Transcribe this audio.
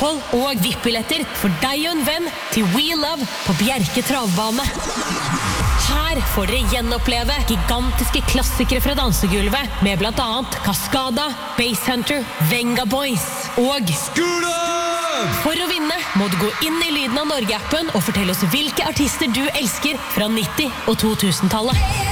opphold og VIP-billetter for deg og en venn til We Love på Bjerke travbane. Her får dere gjenoppleve gigantiske klassikere fra dansegulvet med blant annet Cascada, Basshunter, Venga Boys og Skula! For å vinne må du gå inn i Lyden av Norge-appen og fortelle oss hvilke artister du elsker fra 90- og 2000-tallet.